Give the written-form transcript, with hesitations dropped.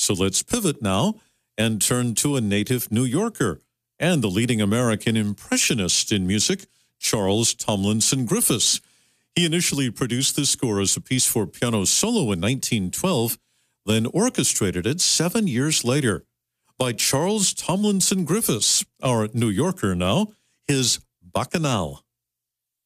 So let's pivot now and turn to a native New Yorker and the leading American impressionist in music, Charles Tomlinson Griffiths. He initially produced this score as a piece for piano solo in 1912, then orchestrated it 7 years later. By Charles Tomlinson Griffiths, our New Yorker now, his Bacchanal.